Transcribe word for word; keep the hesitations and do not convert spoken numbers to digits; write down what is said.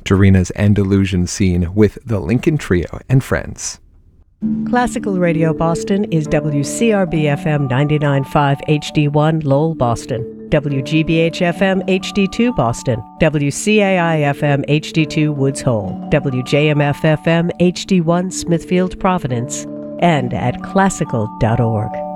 Dorina's Andalusian Scene with the Lincoln Trio and Friends. Classical Radio Boston is W C R B F M ninety-nine point five H D one Lowell, Boston, W G B H F M H D two Boston, W C A I F M H D two Woods Hole, W J M F F M H D one Smithfield, Providence, and at classical dot org.